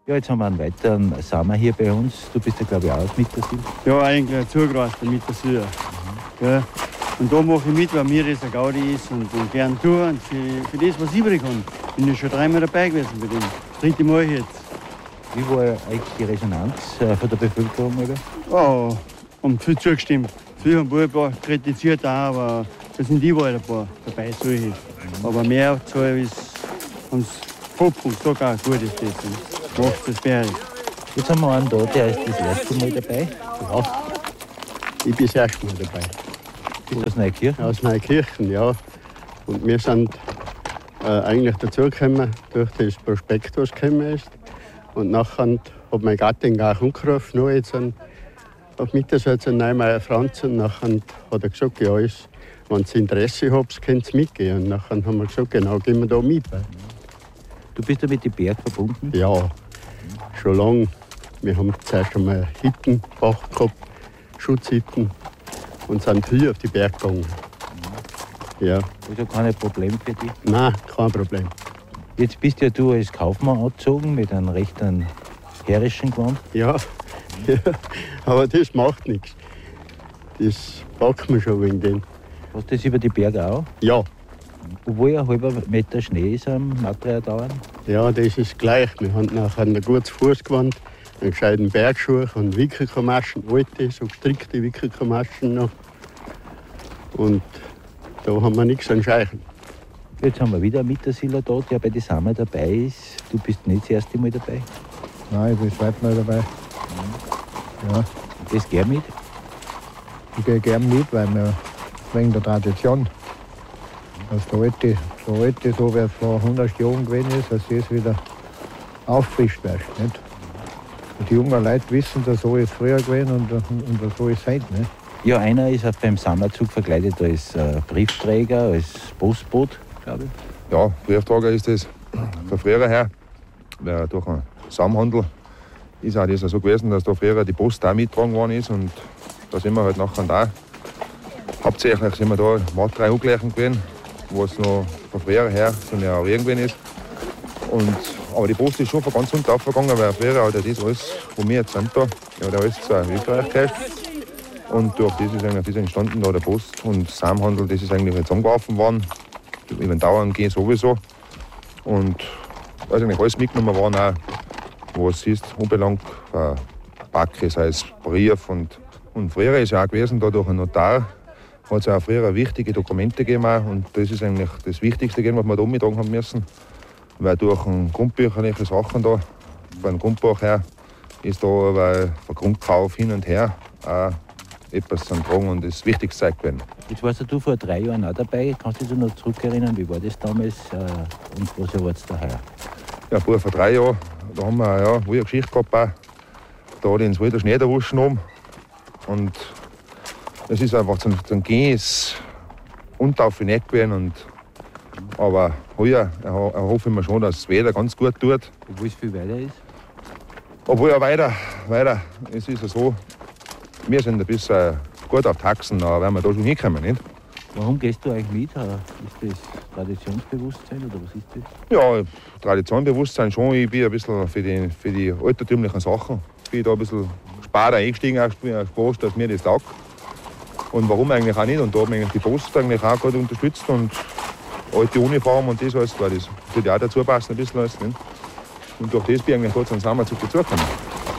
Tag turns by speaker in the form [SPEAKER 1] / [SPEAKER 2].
[SPEAKER 1] Ja, jetzt haben wir einen weiteren Sommer hier bei uns. Du bist ja, glaube ich, auch aus Mittersil.
[SPEAKER 2] Ja, eigentlich ein zugereister Mittersil. Ja. Und da mache ich mit, weil mir das eine Gaudi ist und gern tue. Und für das, was ich übrig kann, bin ich schon 3-mal dabei gewesen bei dem. Das 3. Mal jetzt.
[SPEAKER 1] Wie war eigentlich die Resonanz von der Bevölkerung? Oder?
[SPEAKER 2] Ja, haben viel zugestimmt. Viele haben ein paar kritisiert auch, aber da sind überall ein paar dabei, solche. Aber mehr haben es Vollpunkt, sag auch, gut ist das. Macht das Bär.
[SPEAKER 1] Jetzt haben wir einen da, der ist das erste Mal dabei.
[SPEAKER 3] Ja, ich bin das erste Mal dabei.
[SPEAKER 1] Bist du aus Neukirchen?
[SPEAKER 3] Aus Neukirchen, ja. Und wir sind eigentlich dazugekommen durch das Prospekt, was gekommen ist. Und nachher hat meine Gattin auch angerufen, noch jetzt auf Mittersil einen Neumeier Franz. Und nachher hat er gesagt, ja, wenn ihr Interesse habt, könnt ihr mitgehen. Und nachher haben wir gesagt, genau, gehen wir da mit.
[SPEAKER 1] Du bist ja mit dem Berg verbunden?
[SPEAKER 3] Ja, schon lange. Wir haben zuerst einmal Hittenbach gehabt, Schutzhitten, und sind viel auf die Berge gegangen. Ja.
[SPEAKER 1] Also keine Probleme für dich?
[SPEAKER 3] Nein, kein Problem.
[SPEAKER 1] Jetzt bist ja du als Kaufmann angezogen mit einem recht herrischen Gewand.
[SPEAKER 3] Ja, ja, aber das macht nichts. Das packen wir schon wegen dem.
[SPEAKER 1] Hast du das über die Berge auch?
[SPEAKER 3] Ja,
[SPEAKER 1] Obwohl ja ein halber Meter Schnee ist am Material dauern.
[SPEAKER 3] ja, das ist gleich. Wir haben nachher ein gutes Fußgewand, einen gescheiten Bergschuh und Wickelkamaschen, alte, so gestrickte Wickelkamaschen noch. Und da haben wir nichts an Scheichen.
[SPEAKER 1] Jetzt haben wir wieder einen Mittersiler da, der bei den Sommer dabei ist. Du bist nicht das erste Mal dabei.
[SPEAKER 4] Nein, ich bin das zweite Mal dabei. Ja,
[SPEAKER 1] Das gern mit.
[SPEAKER 4] ich gehe gern mit, weil wir wegen der Tradition, dass der alte so wie es vor 100 Jahren gewesen ist, dass das wieder auffrischt wird. Nicht? Und die jungen Leute wissen, dass so ist früher gewesen und so ist es heute. Nicht?
[SPEAKER 1] Ja, einer ist auch beim Sommerzug verkleidet als Briefträger, als Postboot, glaube ich.
[SPEAKER 5] Ja, Briefträger ist das von früher her. Weil durch einen Samhandel ist auch das so gewesen, dass da früher die Post auch mitgetragen worden ist. Und da sind wir halt nachher da. Hauptsächlich sind wir da Material angeglichen gewesen, was noch von früher her so eine Erwägung gewesen ist. Aber die Post ist schon von ganz unten aufgegangen, weil früher hat ja das alles, wo wir jetzt sind, da hat alles zu Österreich gehört. Und durch das ist eigentlich das entstanden, da der Post und Samhandel, das ist eigentlich jetzt angeworfen worden. Über den Dauern gehen sowieso. Und da ist eigentlich alles mitgenommen worden, auch, was ist, unbelangt, Backe, sei es Brief. Und früher ist ja auch gewesen, da durch einen Notar, hat es auch früher wichtige Dokumente gegeben. Auch. Und das ist eigentlich das Wichtigste, was wir da umgetragen haben müssen. Weil durch grundbücherliche Sachen da, beim Grundbuch her, ist da weil von Grundkauf hin und her auch etwas zu tragen und das Wichtigste gewesen.
[SPEAKER 1] Jetzt warst du vor 3 Jahren auch dabei. Kannst du dich noch zurückerinnern, wie war das damals und was erwartest du heuer?
[SPEAKER 5] Ja, vor 3 Jahren, da haben wir ja eine Geschichte gehabt. Auch. Da hat uns wieder Schnee erwuschen oben. Und es ist einfach zum Gehen untaufe nicht gewesen. Aber heuer hoffe ich mir schon, dass das Wetter ganz gut tut.
[SPEAKER 1] Obwohl es viel weiter ist?
[SPEAKER 5] Obwohl ja weiter. Es ist ja so, wir sind ein bisschen gut auf Taxen, aber werden wir da schon hinkommen, nicht?
[SPEAKER 1] Warum gehst du eigentlich mit? Ist das Traditionsbewusstsein oder was ist das?
[SPEAKER 5] Ja, Traditionbewusstsein schon. Ich bin ein bisschen für die altertümlichen Sachen. Ich bin da ein bisschen später eingestiegen, als Post, dass mir das taugt. Und warum eigentlich auch nicht? Und da hat mich eigentlich die Post eigentlich auch gut unterstützt. Und alte Uniform und das alles, weil das würde auch dazu passen ein bisschen alles. Nicht? Und durch das bin ich eigentlich dort zum Sommerzug dazugekommen.